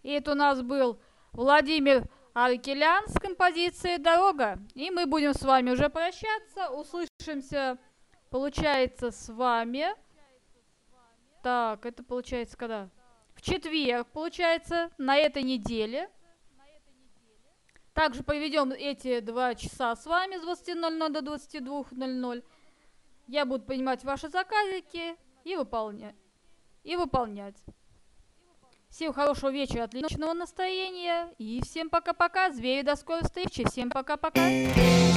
И это у нас был Владимир Аркелян с композицией «Дорога». И мы будем с вами уже прощаться. Услышимся, получается, с вами. Так, это получается когда? В четверг, получается, на этой неделе. Также проведем эти 2 часа с вами с 20:00 до 22:00. Я буду принимать ваши заказики и выполнять. Всем хорошего вечера, отличного настроения. И всем пока-пока. Звери, до скорой встречи. Всем пока-пока.